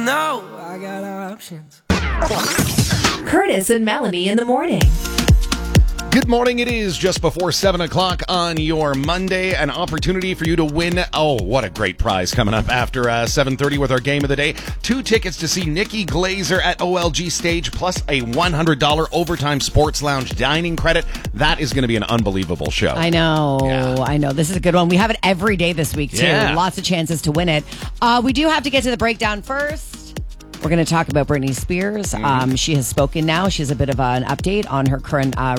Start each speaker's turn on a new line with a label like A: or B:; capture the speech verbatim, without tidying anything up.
A: know I got options.
B: Curtis and Melanie in the morning.
C: Good morning. It is just before seven o'clock on your Monday. An opportunity for you to win. Oh, what a great prize coming up after uh, seven thirty with our game of the day. Two tickets to see Nikki Glazer at O L G Stage, plus a one hundred dollars Overtime Sports Lounge dining credit. That is going to be an unbelievable show.
D: I know.
C: Yeah.
D: I know. This is a good one. We have it every day this week, too.
C: Yeah.
D: Lots of chances to win it. Uh, we do have to get to the breakdown first. We're going to talk about Britney Spears. Mm-hmm. Um, she has spoken now. She has a bit of an update on her current uh,